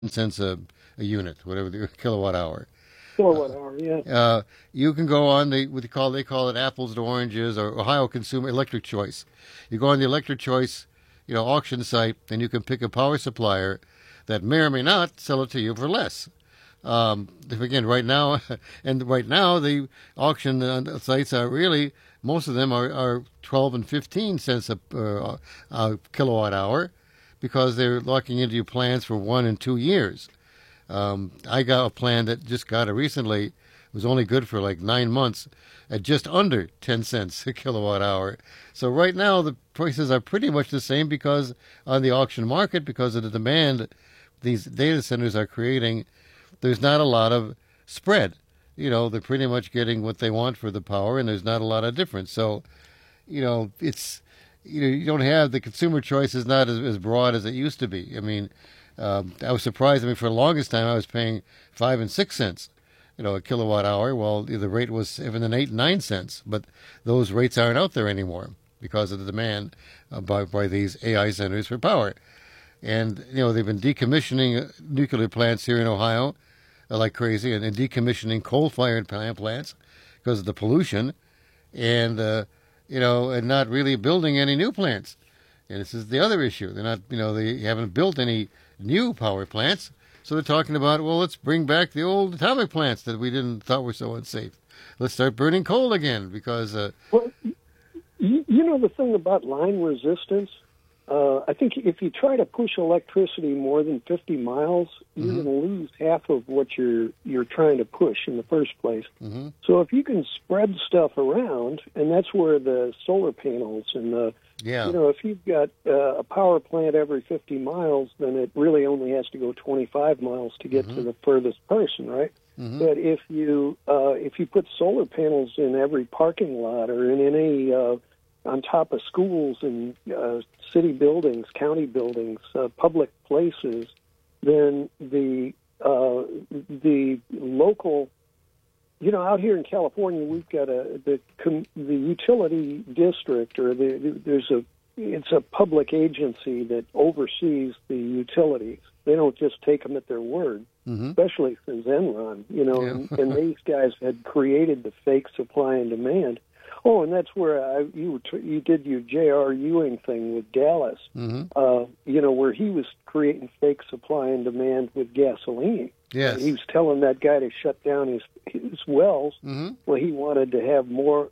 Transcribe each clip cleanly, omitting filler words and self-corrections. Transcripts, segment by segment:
cents a unit, whatever the kilowatt hour. Kilowatt hour, yeah. You can go on the what they call it apples to oranges or Ohio Consumer Electric Choice. You go on the Electric Choice, auction site, and you can pick a power supplier that may or may not sell it to you for less. Again, right now, and right now the auction sites are really most of them are 12 and 15 cents a kilowatt hour because they're locking into your plans for 1 and 2 years. I got a plan that just got it recently. It was only good for like 9 months at just under 10 cents a kilowatt hour. So right now the prices are pretty much the same because on the auction market, because of the demand these data centers are creating, there's not a lot of spread. They're pretty much getting what they want for the power, and there's not a lot of difference. So, it's you don't have the consumer choice is not as broad as it used to be. I mean, I was surprised. I mean, for the longest time, I was paying 5 and 6 cents, a kilowatt hour. Well, the rate was 7 and 8 and 9 cents, but those rates aren't out there anymore because of the demand by these AI centers for power. And they've been decommissioning nuclear plants here in Ohio like crazy, and decommissioning coal-fired plants because of the pollution, and and not really building any new plants. And this is the other issue. They're not, they haven't built any new power plants, so they're talking about, well, let's bring back the old atomic plants that we didn't thought were so unsafe. Let's start burning coal again because. Well, you know the thing about line resistance. I think if you try to push electricity more than 50 miles, you're going to lose half of what you're trying to push in the first place. Mm-hmm. So if you can spread stuff around, and that's where the solar panels and the if you've got a power plant every 50 miles, then it really only has to go 25 miles to get to the furthest person, right? Mm-hmm. But if you put solar panels in every parking lot or in any on top of schools and city buildings, county buildings, public places, then the local, out here in California, we've got the utility district, or it's a public agency that oversees the utilities. They don't just take them at their word, especially since Enron, and these guys had created the fake supply and demand. Oh, and that's where you did your J.R. Ewing thing with Dallas, where he was creating fake supply and demand with gasoline. Yes. And he was telling that guy to shut down his wells. Well, he wanted to have more,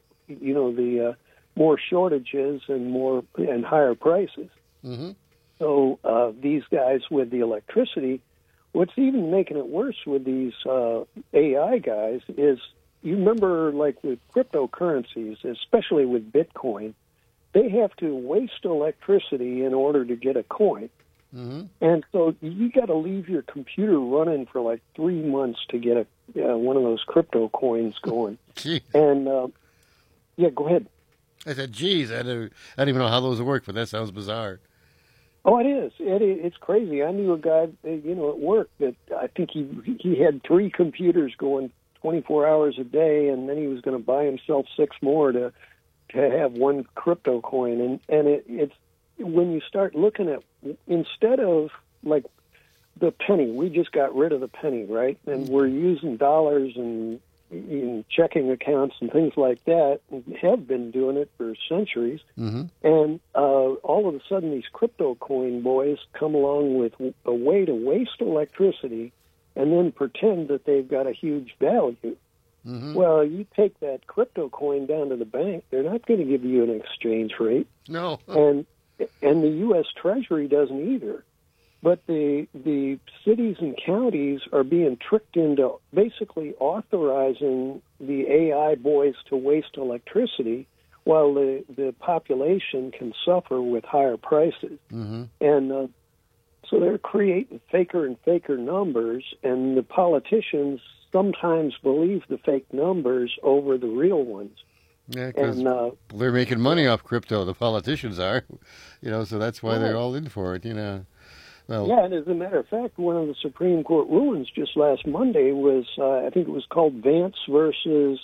more shortages and higher prices. So these guys with the electricity, what's even making it worse with these AI guys is, you remember, like with cryptocurrencies, especially with Bitcoin, they have to waste electricity in order to get a coin. And so you got to leave your computer running for like 3 months to get one of those crypto coins going. Gee. And, go ahead. I said, geez, I don't even know how those work, but that sounds bizarre. Oh, it is. It's crazy. I knew a guy, at work that I think he had 3 computers going 24 hours a day, and then he was going to buy himself 6 more to have one crypto coin. And it's when you start looking at, instead of like the penny, we just got rid of the penny, right? And we're using dollars and in checking accounts and things like that, and have been doing it for centuries. And all of a sudden, these crypto coin boys come along with a way to waste electricity and then pretend that they've got a huge value. Well, you take that crypto coin down to the bank, they're not going to give you an exchange rate. No. And the U.S. Treasury doesn't either. But the cities and counties are being tricked into basically authorizing the AI boys to waste electricity while the population can suffer with higher prices. And so they're creating faker and faker numbers, and the politicians sometimes believe the fake numbers over the real ones. Yeah, because they're making money off crypto. The politicians are, so that's why they're all in for it. Well, yeah, and as a matter of fact, one of the Supreme Court rulings just last Monday was, I think it was called Vance versus,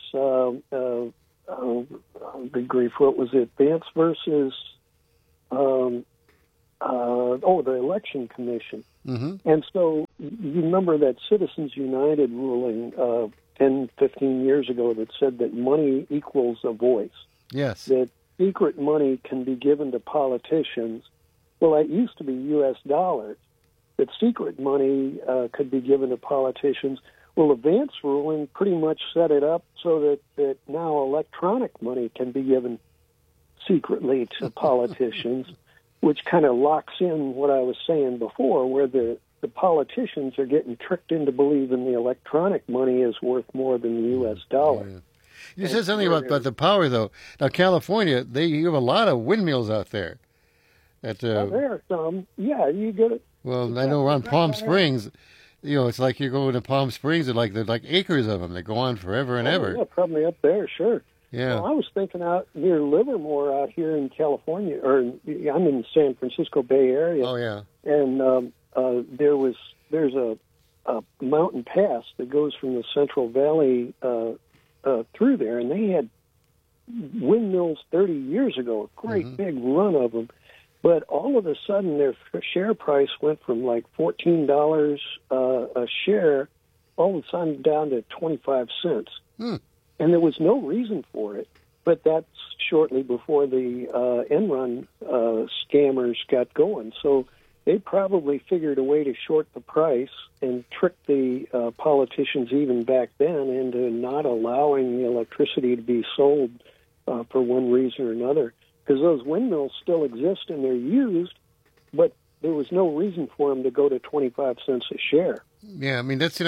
good grief, what was it? Vance versus, the Election Commission. Mm-hmm. And so you remember that Citizens United ruling 10, 15 years ago that said that money equals a voice, Yes. that secret money can be given to politicians. Well, that used to be U.S. dollars, that secret money could be given to politicians. Well, the Vance ruling pretty much set it up so that now electronic money can be given secretly to politicians, which kind of locks in what I was saying before, where the politicians are getting tricked into believing the electronic money is worth more than the U.S. dollar. Yeah. You said something about the power, though. Now, California, you have a lot of windmills out there. There are some. Yeah, you get it. Well, I know around Palm Springs, it's like you're going to Palm Springs, and they're like acres of them. They go on forever and ever. Yeah, probably up there, sure. Yeah. Well, I was thinking out near Livermore out here in California, or I'm in the San Francisco Bay Area. Oh, yeah. And there's a mountain pass that goes from the Central Valley through there, and they had windmills 30 years ago, a great big run of them. But all of a sudden, their share price went from like $14 a share, all of a sudden down to 25 cents. And there was no reason for it. But that's shortly before the Enron scammers got going. So they probably figured a way to short the price and trick the politicians even back then into not allowing the electricity to be sold for one reason or another. Because those windmills still exist and they're used, but there was no reason for them to go to 25 cents a share. Yeah, I mean that's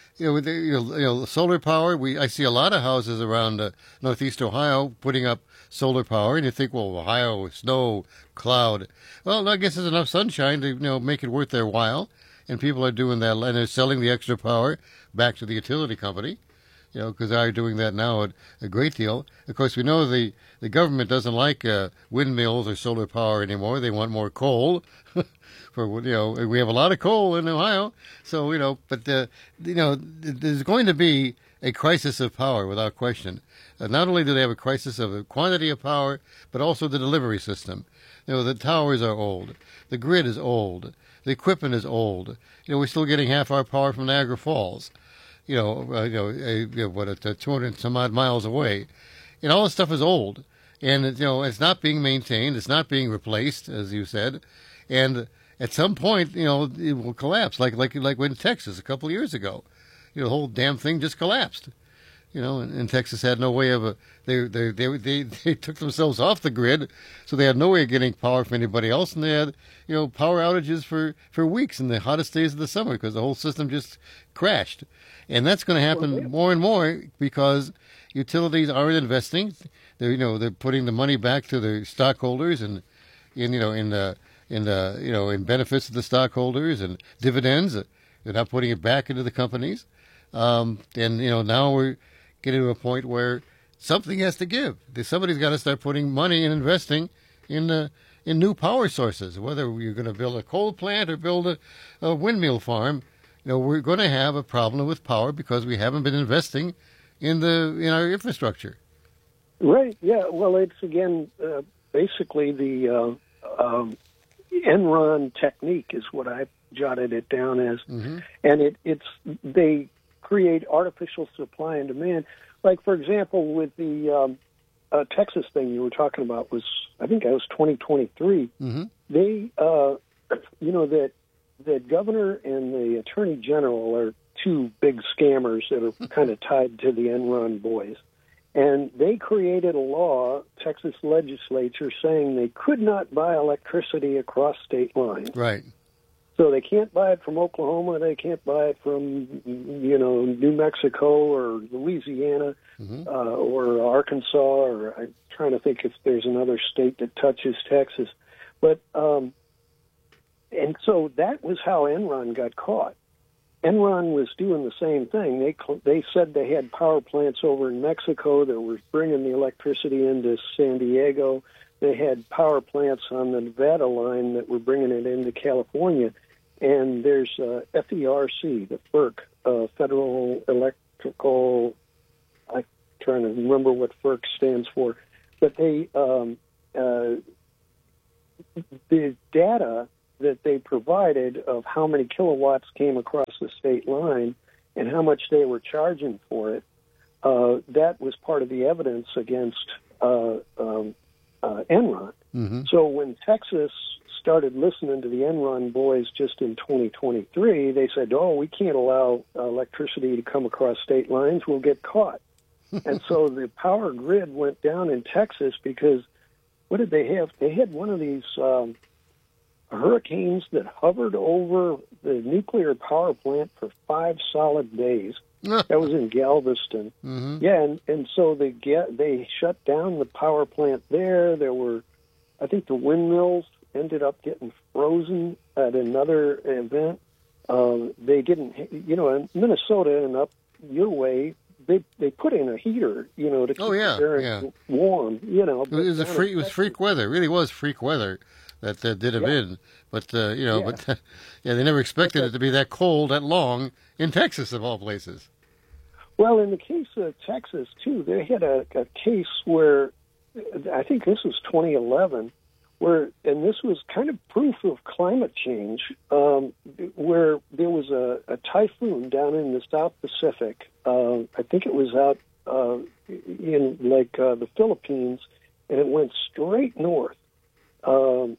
with solar power. I see a lot of houses around northeast Ohio putting up solar power, and you think, well, Ohio, snow, cloud. Well, I guess there's enough sunshine to make it worth their while, and people are doing that, and they're selling the extra power back to the utility company. Because they're doing that now a great deal. Of course, we know the government doesn't like windmills or solar power anymore. They want more coal. We have a lot of coal in Ohio. So, but there's going to be a crisis of power without question. Not only do they have a crisis of the quantity of power, but also the delivery system. The towers are old. The grid is old. The equipment is old. We're still getting half our power from Niagara Falls. 200 some odd miles away, and all this stuff is old, and it's not being maintained, it's not being replaced, as you said, and at some point, it will collapse, like when Texas a couple of years ago, the whole damn thing just collapsed, and Texas had no way of they took themselves off the grid, so they had no way of getting power from anybody else, and they had power outages for weeks in the hottest days of the summer because the whole system just crashed. And that's going to happen more and more because utilities aren't investing. They're putting the money back to their stockholders and in benefits to the stockholders and dividends. They're not putting it back into the companies. And now we're getting to a point where something has to give. Somebody's got to start putting money and investing in new power sources. Whether you're going to build a coal plant or build a windmill farm. We're going to have a problem with power because we haven't been investing in our infrastructure. Right. Yeah. Well, it's again basically the Enron technique is what I jotted it down as, and they create artificial supply and demand. Like for example, with the Texas thing you were talking about I think that was 2023. They the governor and the attorney general are two big scammers that are kind of tied to the Enron boys. And they created a law, Texas legislature, saying they could not buy electricity across state lines. Right. So they can't buy it from Oklahoma, they can't buy it from, New Mexico or Louisiana or Arkansas, or I'm trying to think if there's another state that touches Texas. But and so that was how Enron got caught. Enron was doing the same thing. They said they had power plants over in Mexico that were bringing the electricity into San Diego. They had power plants on the Nevada line that were bringing it into California. And there's FERC, the FERC, Federal Electrical. I'm trying to remember what FERC stands for, but the data that they provided of how many kilowatts came across the state line and how much they were charging for it, that was part of the evidence against Enron. Mm-hmm. So when Texas started listening to the Enron boys just in 2023, they said, "Oh, we can't allow electricity to come across state lines. We'll get caught." And so the power grid went down in Texas because what did they have? They had one of these hurricanes that hovered over the nuclear power plant for 5 solid days. That was in Galveston. Mm-hmm. Yeah, and so they shut down the power plant there. There were, I think, the windmills ended up getting frozen at another event. They didn't, in Minnesota and up your way, they put in a heater, to keep the area warm, It was freak weather. It really was freak weather that did them in. But, but they never expected it to be that cold, that long in Texas, of all places. Well, in the case of Texas, too, they had a case where, I think this was 2011, and this was kind of proof of climate change, where there was a typhoon down in the South Pacific. I think it was out in the Philippines, and it went straight north, and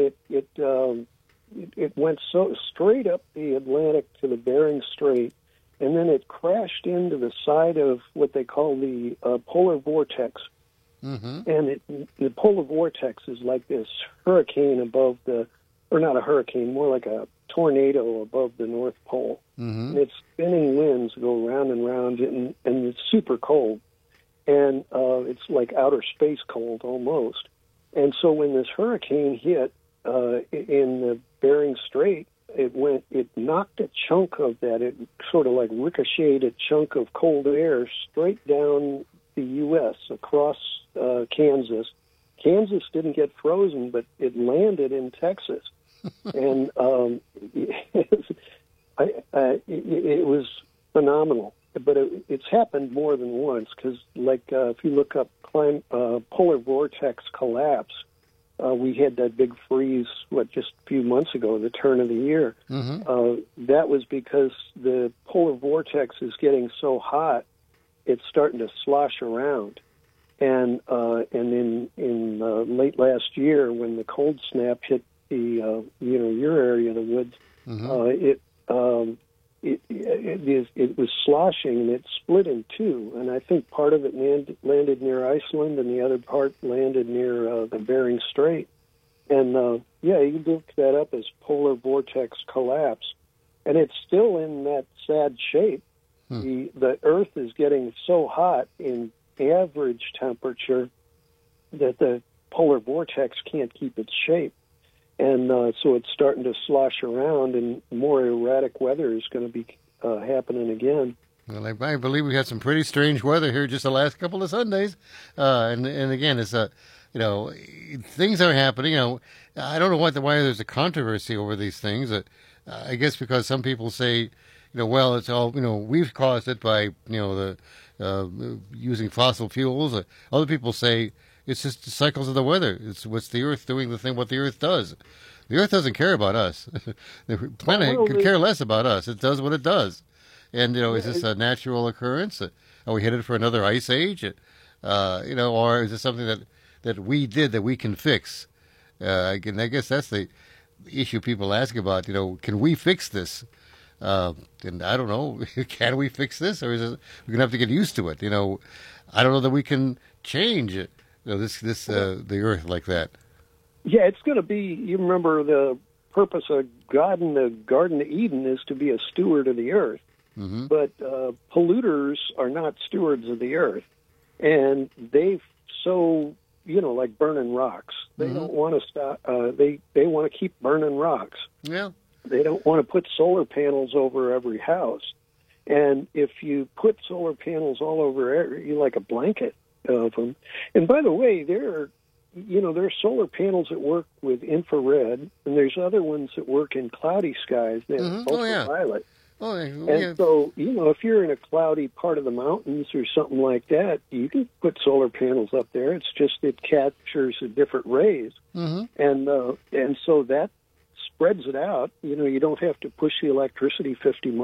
it went so straight up the Atlantic to the Bering Strait, and then it crashed into the side of what they call the polar vortex. Mm-hmm. And the polar vortex is like this hurricane above or not a hurricane, more like a tornado above the North Pole. Mm-hmm. And its spinning winds go round and round, and it's super cold. And it's like outer space cold almost. And so when this hurricane hit in the Bering Strait, it knocked a chunk of that. It sort of like ricocheted a chunk of cold air straight down the U.S. across Kansas. Kansas didn't get frozen, but it landed in Texas, and it was phenomenal. But it's happened more than once because, if you look up polar vortex collapse, we had that big freeze, just a few months ago, the turn of the year. Mm-hmm. That was because the polar vortex is getting so hot, it's starting to slosh around. And in late last year, when the cold snap hit the your area of the woods, mm-hmm. It was sloshing, and it split in two. And I think part of it landed near Iceland, and the other part landed near the Bering Strait. And you look that up as polar vortex collapse, and it's still in that sad shape. The Earth is getting so hot in average temperature that the polar vortex can't keep its shape. And so it's starting to slosh around, and more erratic weather is going to be happening again. Well, I believe we had some pretty strange weather here just the last couple of Sundays. And again, it's things are happening. I don't know why there's a controversy over these things. I guess because some people say, well, it's all, we've caused it by, the using fossil fuels. Other people say it's just the cycles of the weather. It's what's the Earth doing what the Earth does. The Earth doesn't care about us. The planet could care less about us. It does what it does. And, is this a natural occurrence? Are we headed for another ice age? Or is it something that we did that we can fix? I guess that's the issue people ask about. Can we fix this? And I don't know. Can we fix this, or is it we're gonna have to get used to it? I don't know that we can change it. The Earth like that. Yeah, it's going to be. You remember the purpose of God in the Garden of Eden is to be a steward of the earth, mm-hmm. but polluters are not stewards of the earth, and they've like burning rocks. They mm-hmm. don't want to stop. They want to keep burning rocks. Yeah. They don't want to put solar panels over every house. And if you put solar panels all over, you like a blanket of them. And by the way, there are solar panels that work with infrared, and there's other ones that work in cloudy skies. They're mm-hmm. ultraviolet. Oh, yeah. And so, if you're in a cloudy part of the mountains or something like that, you can put solar panels up there. It's just it captures the different rays. Mm-hmm. And so that spreads it out. You know, you don't have to push the electricity 50